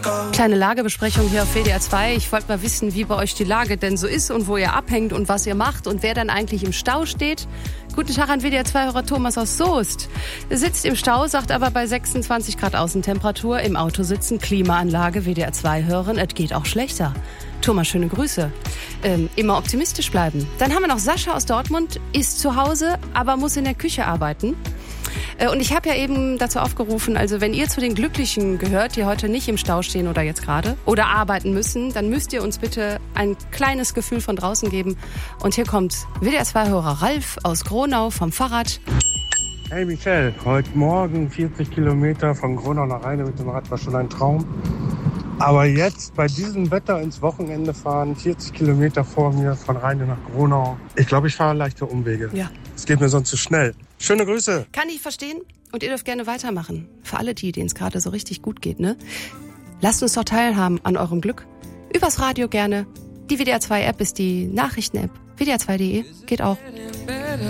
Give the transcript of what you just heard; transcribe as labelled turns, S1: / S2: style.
S1: Kleine Lagebesprechung hier auf WDR 2. Ich wollte mal wissen, wie bei euch die Lage denn so ist und wo ihr abhängt und was ihr macht und wer dann eigentlich im Stau steht. Guten Tag an WDR 2-Hörer Thomas aus Soest. Er sitzt im Stau, sagt aber bei 26 Grad Außentemperatur im Auto sitzen, Klimaanlage, WDR 2 hören, es geht auch schlechter. Thomas, schöne Grüße. Immer optimistisch bleiben. Dann haben wir noch Sascha aus Dortmund, ist zu Hause, aber muss in der Küche arbeiten. Und ich habe ja eben dazu aufgerufen, also wenn ihr zu den Glücklichen gehört, die heute nicht im Stau stehen oder jetzt gerade oder arbeiten müssen, dann müsst ihr uns bitte ein kleines Gefühl von draußen geben. Und hier kommt WDR 2-Hörer Ralf aus Gronau vom Fahrrad.
S2: Hey Michelle, heute Morgen 40 Kilometer von Gronau nach Rheine mit dem Rad war schon ein Traum. Aber jetzt bei diesem Wetter ins Wochenende fahren, 40 Kilometer vor mir von Rheine nach Gronau. Ich glaube, ich fahre leichte Umwege.
S1: Ja.
S2: Es geht mir sonst zu schnell. Schöne Grüße.
S1: Kann ich verstehen und ihr dürft gerne weitermachen. Für alle die, denen es gerade so richtig gut geht, ne? Lasst uns doch teilhaben an eurem Glück. Übers Radio gerne. Die WDR 2 App ist die Nachrichten-App. WDR2.de geht auch.